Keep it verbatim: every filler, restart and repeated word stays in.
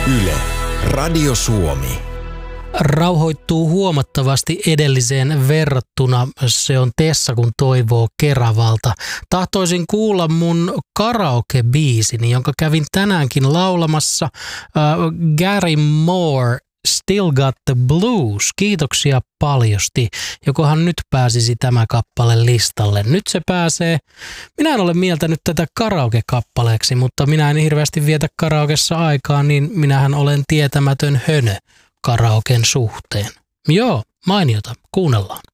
Yle, Radio Suomi. Rauhoittuu huomattavasti edelliseen verrattuna. Se on Tessa, kun toivoo Keravalta. Tahtoisin kuulla mun karaoke-biisini, jonka kävin tänäänkin laulamassa. Uh, Gary Moore, Still Got the Blues. Kiitoksia paljosti. Jokohan nyt pääsisi tämä kappale listalle. Nyt se pääsee. Minä en ole mieltänyt tätä karaoke-kappaleeksi, mutta minä en hirveästi vietä karaokessa aikaa, niin minähän olen tietämätön hönö karaoken suhteen. Joo, mainiota. Kuunnellaan.